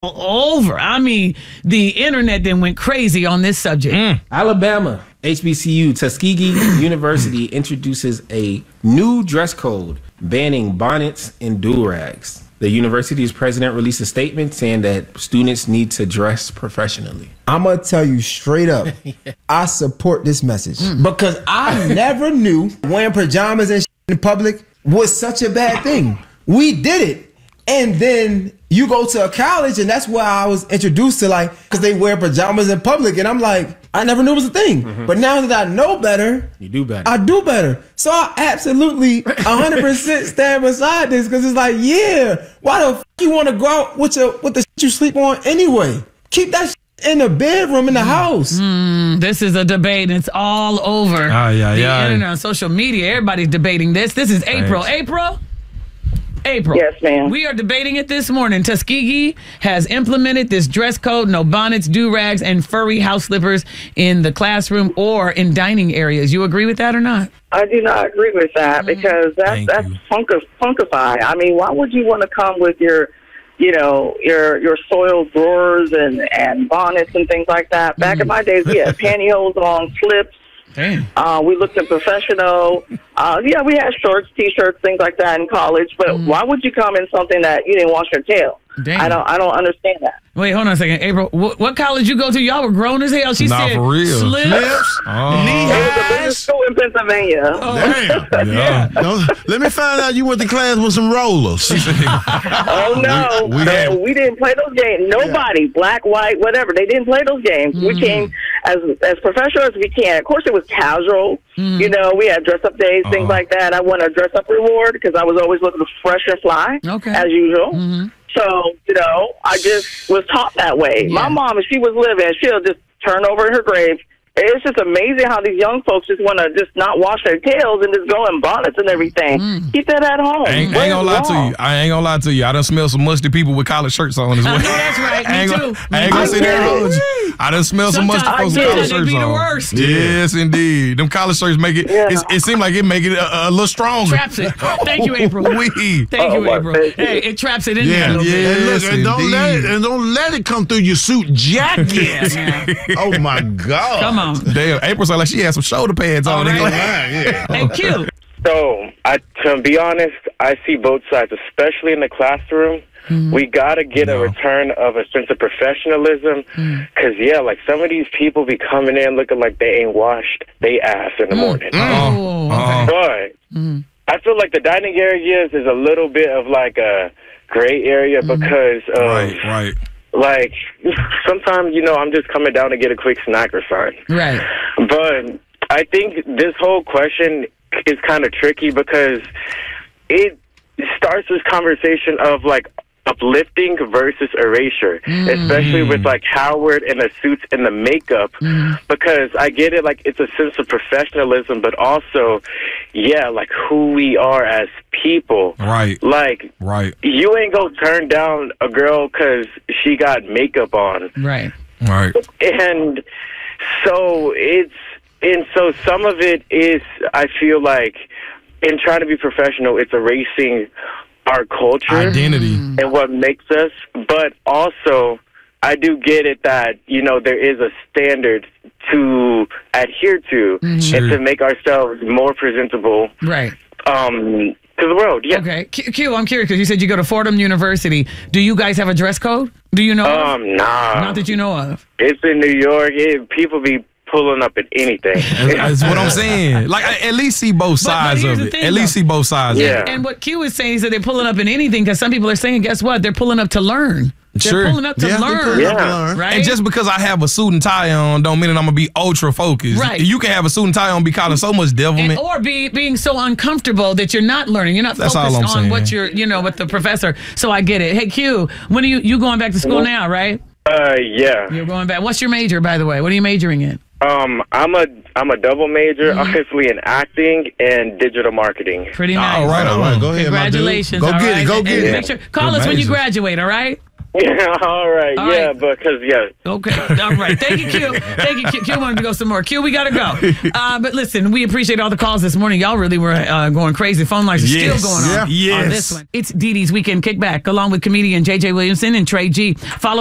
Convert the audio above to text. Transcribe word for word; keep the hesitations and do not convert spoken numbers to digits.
over. I mean, the internet then went crazy on this subject. Mm. Alabama, H B C U, Tuskegee University introduces a new dress code banning bonnets and do-rags. The university's president released a statement saying that students need to dress professionally. I'm going to tell you straight up, yeah. I support this message mm. because I never knew wearing pajamas and in public was such a bad thing. We did it. And then you go to a college, and that's where I was introduced to, like, because they wear pajamas in public. And I'm like, I never knew it was a thing. Mm-hmm. But now that I know better, you do better. I do better. So I absolutely one hundred percent stand beside this because it's like, yeah, why the f you want to go out with, your, with the shit you sleep on anyway? Keep that shit in the bedroom in the house. Mm, this is a debate, and it's all over ah, yeah, the yeah. internet, on social media. Everybody's debating this. This is April. Thanks. April? April. Yes, ma'am. We are debating it this morning. Tuskegee has implemented this dress code, no bonnets, do-rags, and furry house slippers in the classroom or in dining areas. You agree with that or not? I do not agree with that because that's Thank that's you. funky, funkify. I mean, why would you want to come with your, you know, your your soiled drawers and, and bonnets and things like that? Back mm. in my days, we had pantyhose on, slips. Damn. Uh, we looked at professional. Uh, yeah, we had shorts, T-shirts, things like that in college. But mm. why would you come in something that you didn't wash your tail? Damn. I don't. I don't understand that. Wait, hold on a second, April. What, what college you go to? Y'all were grown as hell. She Nah, said, for real. slips, oh. knee It was the highs. biggest school in Pennsylvania. Oh. Damn. Yeah. No, let me find out you went to class with some rollers. Oh no, We- we no, had- we didn't play those games. Nobody, black, white, whatever, they didn't play those games. Mm. We came as as professional as we can. Of course, it was casual. Mm. You know, we had dress up days, things Uh-huh. like that. I won a dress up reward because I was always looking fresh and fly, Okay. as usual. Mm-hmm. So, you know, I just was taught that way. Yeah. My mom, if she was living, she'll just turn over in her grave. It's just amazing how these young folks just want to just not wash their tails and just go in bonnets and everything. Mm. Keep that at home. I ain't, I What ain't is gonna lie to wrong? you. I ain't gonna lie to you. I done smell some musty people with collar shirts on as well. I know that's right. I ain't Me gonna, too. I ain't gonna I sit there and get it. hold you. I done smell some musty Sometimes folks with I collar get it. shirts They be the on. worst. Yes, indeed. Them collar shirts make it. Yeah. It's, it seems like it make it a, a little stronger. Traps it. Thank you, April. Wee. Thank Oh, you, my April. goodness. Hey, it traps it in there a Yeah, little bit. yeah. And look, Yes, and don't let it, indeed. and don't let it come through your suit jacket. Yeah. Oh my God! Come on. Damn, April sounded like she had some shoulder pads on. All Nigga. right. yeah. Hey, Q. So, I, to be honest, I see both sides, especially in the classroom. Mm-hmm. We got to get No. a return of a sense of professionalism. Because, mm. yeah, like some of these people be coming in looking like they ain't washed they ass in the Mm. morning. Oh, Uh-huh. okay. But Mm. I feel like the dining areas is a little bit of like a gray area Mm. because of, Right, right. like, sometimes, you know, I'm just coming down to get a quick snack or something. Right. But I think this whole question is kind of tricky because it starts this conversation of like uplifting versus erasure, mm. especially with like Howard and the suits and the makeup, mm. because I get it, like it's a sense of professionalism, but also, yeah, like who we are as people. Right. Like, right. You ain't gonna turn down a girl because she got makeup on. Right. Right. And so it's, and so some of it is, I feel like, in trying to be professional, it's erasing our culture. Identity. And what makes us. But also, I do get it that, you know, there is a standard to adhere to Mm-hmm. Sure. and to make ourselves more presentable. Right. Um, to the world, yeah. Okay. Q, Q I'm curious because you said you go to Fordham University. Do you guys have a dress code? Do you know? of? Um, nah. Not that you know of. It's in New York. It, people be pulling up at anything. That's, that's what I'm saying. Like, I, at least see both But- but sides here's of the it. thing, At least though. see both sides Yeah. of it. And what Q is saying is that they're pulling up in anything because some people are saying, guess what? They're pulling up to learn. They're Sure. pulling up to Yeah, they learn. pulling up to Yeah. learn. Right. And just because I have a suit and tie on don't mean that I'm going to be ultra focused. Right. You can have a suit and tie on and be calling so much and, devilment. or be being so uncomfortable that you're not learning. You're not That's all focused I'm on saying. what you're, you know, with the professor. So I get it. Hey, Q, when are you you going back to school now, right? Uh, yeah. You're going back. What's your major, by the way? What are you majoring in? Um, I'm a I'm a double major, obviously in acting and digital marketing. Pretty nice. All right, All right, go ahead, my dude. Congratulations. Go all get right? it, go And- get and it. Make sure, call us when you Amazing. graduate, all right? Yeah, all right. All yeah, right. because, yeah. Okay. All right. Thank you, Q. Thank you, Q. Q wanted to go some more. Q, we got to go. Uh, but listen, we appreciate all the calls this morning. Y'all really were uh, going crazy. Phone lines are Yes. still going on Yeah. on Yes. this one. It's Dee Dee's Weekend Kickback along with comedian J J Williamson and Trey G. Follow